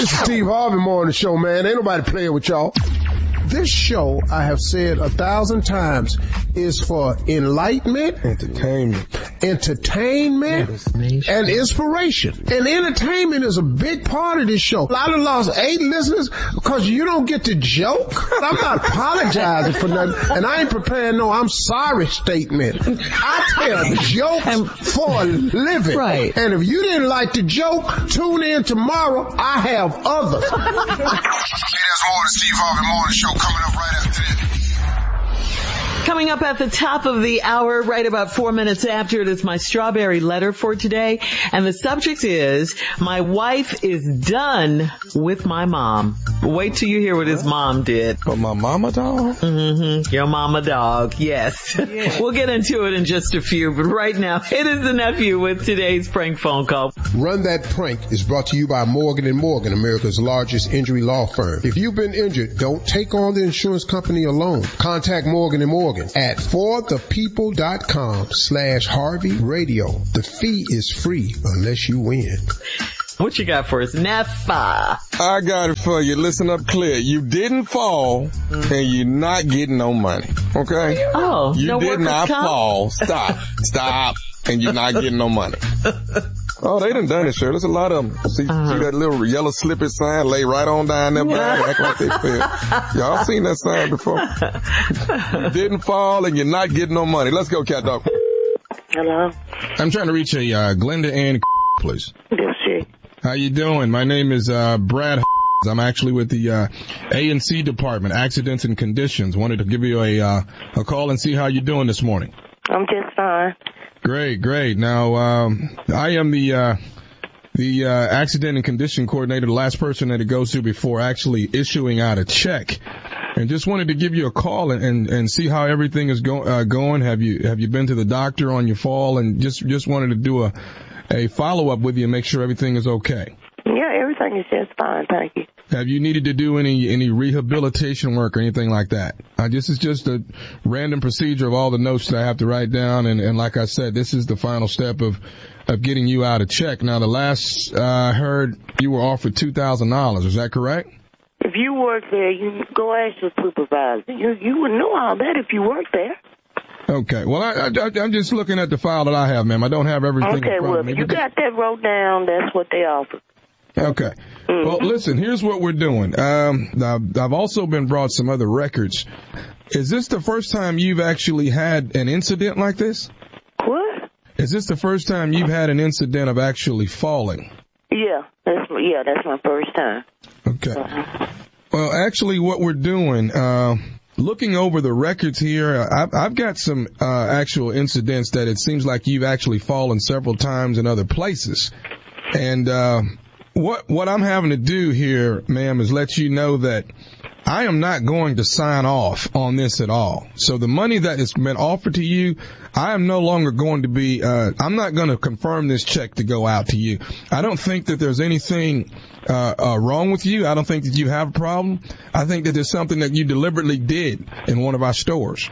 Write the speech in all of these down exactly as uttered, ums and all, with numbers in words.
This is Steve Harvey Morning Show, man. Ain't nobody playing with y'all. This show, I have said a thousand times, is for enlightenment, entertainment, entertainment, and inspiration. And entertainment is a big part of this show. I done lost eight listeners because you don't get to joke. I'm not apologizing for nothing, and I ain't preparing no I'm sorry statement. I tell jokes for a living. Right. And if you didn't like the joke, tune in tomorrow. I have others. Hey, there's more of the Steve Harvey Morning Show coming up right after this. Coming up at the top of the hour, right about four minutes after, it is my strawberry letter for today. And the subject is, my wife is done with my mom. Wait till you hear what his mom did. But my mama dog? Mm-hmm. Your mama dog, yes. Yeah. We'll get into it in just a few, but right now, it is the nephew with today's prank phone call. Run That Prank is brought to you by Morgan and Morgan, America's largest injury law firm. If you've been injured, don't take on the insurance company alone. Contact Morgan and Morgan at forthepeople.com slash Harvey Radio. The fee is free unless you win. What you got for us, Neffa? I got it for you. Listen up clear. You didn't fall, mm-hmm. and you're not getting no money. Okay? Oh, you no did not come? fall. Stop. Stop. And you're not getting no money. Oh, they done done it, sure. There's a lot of them. See, uh-huh. see that little yellow slippage sign lay right on down there, yeah. act like they fell. Y'all seen that sign before? You didn't fall and you're not getting no money. Let's go, cat dog. Hello? I'm trying to reach a uh, Glenda Ann, please. Yes, she. How you doing? My name is uh Brad. I'm actually with the uh A and C department, accidents and conditions. Wanted to give you a uh, a call and see how you're doing this morning. I'm just fine. Great, great. Now, um, I am the, uh, the, uh, accident and condition coordinator, the last person that it goes to before actually issuing out a check. And just wanted to give you a call and, and, and see how everything is go, uh, going. Have you, have you been to the doctor on your fall? And just, just wanted to do a, a follow-up with you and make sure everything is okay. Yeah, everything is just fine, thank you. Have you needed to do any any rehabilitation work or anything like that? Uh, this is just a random procedure of all the notes that I have to write down, and, and like I said, this is the final step of of getting you out a check. Now, the last uh, I heard, you were offered two thousand dollars. Is that correct? If you work there, you go ask your supervisor. You you would know all that if you work there. Okay. Well, I, I, I'm just looking at the file that I have, ma'am. I don't have everything okay, in front well, of me. if you got that wrote down, that's what they offer. Okay. Mm-hmm. Well, listen, here's what we're doing. Um, I've, I've also been brought some other records. Is this the first time you've actually had an incident like this? What? Is this the first time you've had an incident of actually falling? Yeah, that's yeah, that's my first time. Okay. Uh-huh. Well, actually, what we're doing, uh, looking over the records here, I've, I've got some uh, actual incidents that it seems like you've actually fallen several times in other places. And uh What what I'm having to do here, ma'am, is let you know that I am not going to sign off on this at all. So the money that has been offered to you, I am no longer going to be, uh, I'm not going to confirm this check to go out to you. I don't think that there's anything uh, uh, wrong with you. I don't think that you have a problem. I think that there's something that you deliberately did in one of our stores.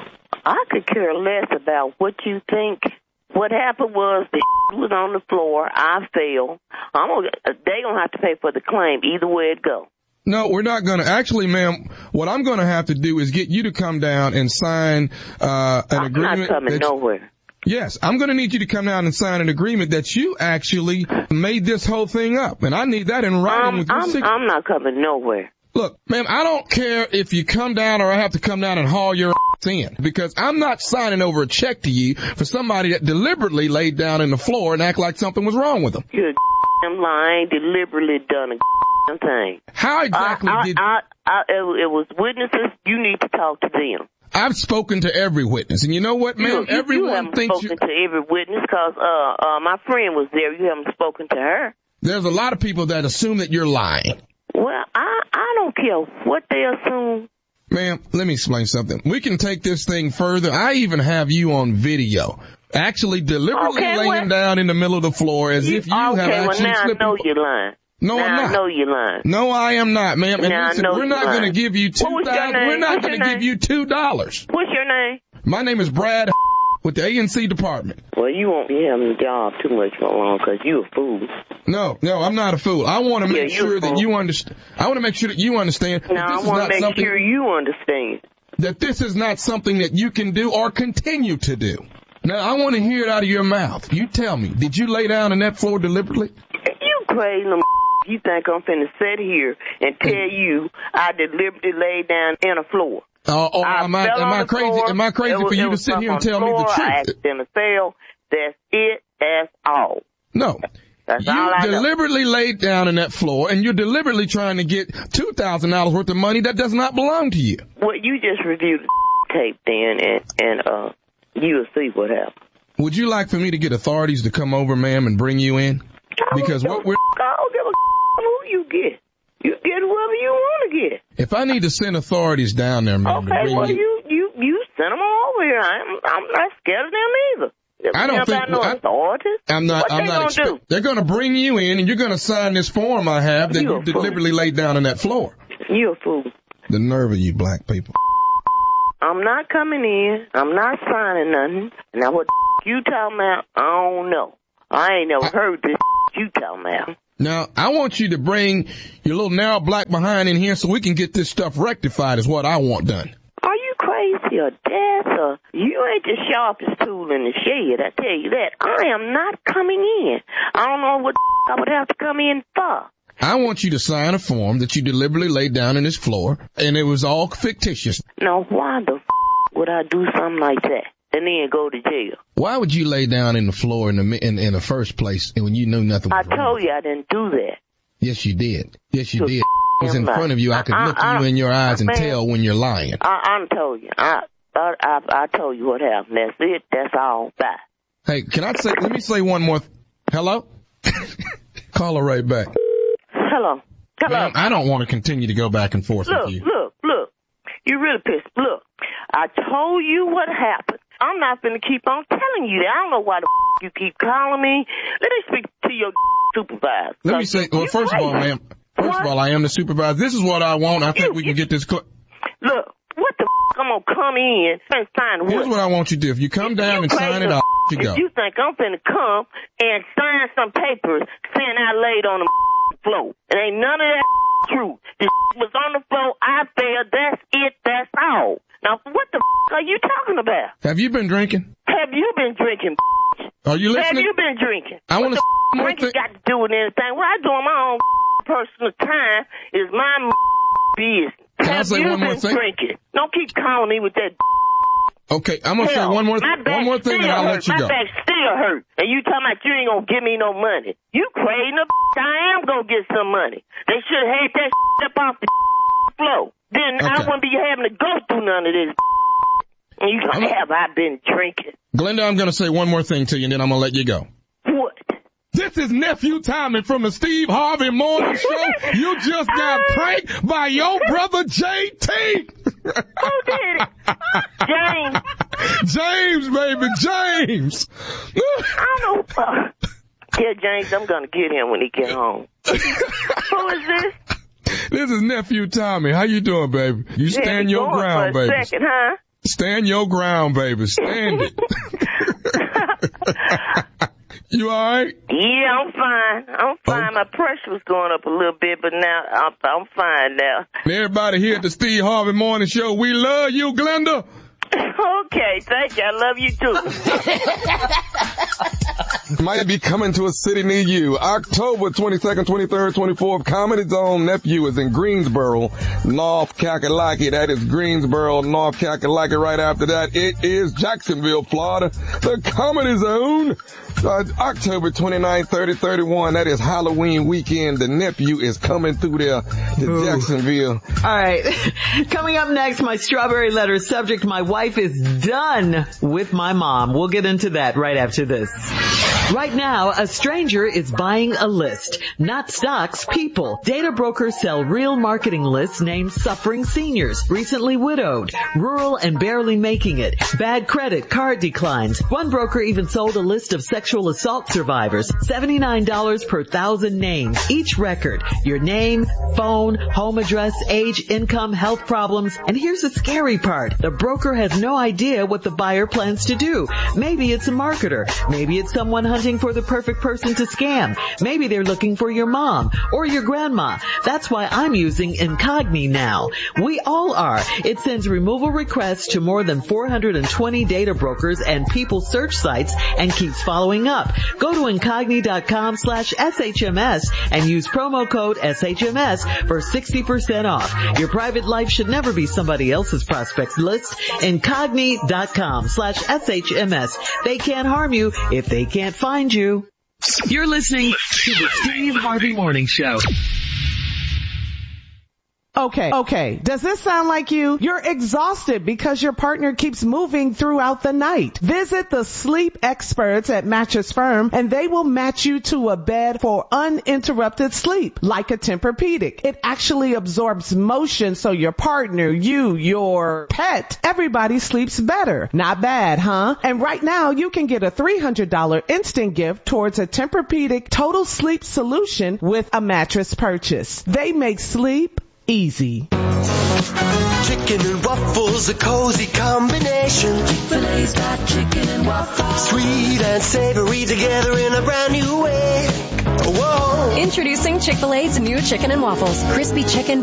I could care less about what you think. What happened was the was on the floor. I fell. I'm gonna, they gonna have to pay for the claim either way it go. No, we're not going to. Actually, ma'am, what I'm going to have to do is get you to come down and sign uh, an I'm agreement. I'm not coming that, nowhere. Yes, I'm going to need you to come down and sign an agreement that you actually made this whole thing up, and I need that in writing. Um, with your I'm, signature. I'm not coming nowhere. Look, ma'am, I don't care if you come down or I have to come down and haul your ass in, because I'm not signing over a check to you for somebody that deliberately laid down in the floor and act like something was wrong with them. You're a lying, deliberately done a thing. How exactly I, I, did... I, I, it was witnesses. You need to talk to them. I've spoken to every witness, and you know what, ma'am? You, you, Everyone you haven't thinks spoken you... to every witness because uh, uh, my friend was there. You haven't spoken to her. There's a lot of people that assume that you're lying. Well, I, I don't care what they assume. Ma'am, let me explain something. We can take this thing further. I even have you on video, actually deliberately okay, laying well, down in the middle of the floor as you, if you okay, have actually well, now slipped. I know you're lying. No, now I'm not. I know you're lying. No, I am not, ma'am. And now listen, I know we're not going to give you two dollars. thousand. We're not going to give you two dollars. What's your name? My name is Brad. with the A N C department. Well, you won't be having a job too much for long because you a fool. No, no, I'm not a fool. I want to make yeah, sure that you understand. I want to make sure that you understand. No, I want to make sure you understand. That this is not something that you can do or continue to do. Now, I want to hear it out of your mouth. You tell me, did you lay down on that floor deliberately? You crazy little you think I'm finna sit here and tell you I deliberately laid down in a floor. Uh, or I am I, am I crazy? Floor. Am I crazy was, for you to sit here and tell floor. me the truth? I accidentally fell. That's it. That's all. No. That's you all I deliberately know. laid down on that floor, and you're deliberately trying to get two thousand dollars worth of money that does not belong to you. Well, you just reviewed the tape then, and, and uh, you'll see what happens. Would you like for me to get authorities to come over, ma'am, and bring you in? Because what we're... I don't give a who you get. You get whoever you want to get. If I need to send authorities down there, ma'am, okay, to bring well, you... you, you, you send them over here. I'm, I'm not scared of them either. I don't think no I, authorities. I'm not. What I'm they not. Gonna Expe- do? They're going to bring you in, and you're going to sign this form I have that you you deliberately laid down on that floor. You a fool. The nerve of you, black people. I'm not coming in. I'm not signing nothing. Now what you talking about? I don't know. I ain't never I, heard this you talking about. Now I want you to bring your little narrow black behind in here so we can get this stuff rectified. Is what I want done. Are you crazy or deaf or you ain't the sharpest tool in the shed, I tell you that. I am not coming in. I don't know what I would have to come in for. I want you to sign a form that you deliberately laid down on this floor, and it was all fictitious. Now, why the f*** would I do something like that and then go to jail? Why would you lay down in the floor in the in, in the first place when you knew nothing was I wrong? told you I didn't do that. Yes, you did. Yes, you You're did. It was in front of you. I could I, look I, you in your eyes and man, tell when you're lying. I, I told you. I, I, I, I told you what happened. That's it. That's all. Bye. Hey, can I say, let me say one more. Th- Hello? Call her right back. Hello. Hello. Ma'am, I don't want to continue to go back and forth look, with you. Look, look, you really pissed. Look, I told you what happened. I'm not going to keep on telling you that. I don't know why the f- you keep calling me. Let me speak to your supervisor. Let me say, well, first of all, ma'am, first what? of all, I am the supervisor. This is what I want. I think you, we can you, get this. Cl- look, what the f- I'm going to come in and sign what? Here's what I want you to do. If you come down you and sign it, I'll you go. If you think I'm finna come and sign some papers saying I laid on the floor, it ain't none of that true. This was on the floor, I fell, that's it, that's all. Now, what the f- are you talking about? Have you been drinking? Have you been drinking? Are you listening? Have you been drinking? I want to. What drinking got to do with anything? What I do on my own personal time is my business. Can Have I say you one more been thing? drinking? Don't keep calling me with that. Okay, I'm gonna Hell, say one more th- one more thing, and I'll hurt. let you my go. My back still hurt, and you talking about you ain't gonna give me no money. You crazy? The I am gonna get some money. They should have had that up off the floor. Then okay. I wouldn't be having to go through none of this. And you gonna have I been drinking? Glenda, I'm gonna say one more thing to you, and then I'm gonna let you go. What? This is Nephew Tommy from the Steve Harvey Morning Show. You just got pranked by your brother J T. Who did it? James. James, baby, James. I don't know. Uh, yeah, James, I'm gonna get him when he get home. Who is this? This is Nephew Tommy. How you doing, baby? You yeah, stand your ground, for a baby. Second, huh? Stand your ground, baby. Stand it. You all right? Yeah, I'm fine. I'm fine. Okay. My pressure was going up a little bit, but now I'm, I'm fine now. Everybody here at the Steve Harvey Morning Show, we love you, Glenda. Okay, thank you. I love you too. Might be coming to a city near you. October twenty-second, twenty-third, twenty-fourth, Comedy Zone Nephew is in Greensboro, North Kakalaki. That is Greensboro, North Kakalaki. Right after that, it is Jacksonville, Florida, the Comedy Zone. Uh, October twenty-ninth, thirtieth, thirty-first, that is Halloween weekend. The Nephew is coming through there to Ooh. Jacksonville. All right. Coming up next, my strawberry letter subject, my wife is done with my mom. We'll get into that right after this. Right now, a stranger is buying a list. Not stocks, people. Data brokers sell real marketing lists named suffering seniors, recently widowed, rural and barely making it, bad credit, card declines. One broker even sold a list of sexual sexual assault survivors, seventy-nine dollars per thousand names. Each record, your name, phone, home address, age, income, health problems. And here's the scary part. The broker has no idea what the buyer plans to do. Maybe it's a marketer. Maybe it's someone hunting for the perfect person to scam. Maybe they're looking for your mom or your grandma. That's why I'm using Incogni now. We all are. It sends removal requests to more than four hundred twenty data brokers and people search sites and keeps following up. Go to Incogni.com slash SHMS and use promo code S H M S for sixty percent off. Your private life should never be somebody else's prospects list. Incogni.com slash SHMS. They can't harm you if they can't find you. You're listening to the Steve Harvey Morning Show. Okay, okay. Does this sound like you? You're exhausted because your partner keeps moving throughout the night. Visit the sleep experts at Mattress Firm and they will match you to a bed for uninterrupted sleep, like a Tempur-Pedic. It actually absorbs motion so your partner, you, your pet, everybody sleeps better. Not bad, huh? And right now you can get a three hundred dollars instant gift towards a Tempur-Pedic total sleep solution with a mattress purchase. They make sleep easy. Chicken and waffles, a cozy combination. Chick-fil-A's got chicken and waffles. Sweet and savory together in a brand new way. Whoa. Introducing Chick-fil-A's new chicken and waffles. Crispy chicken,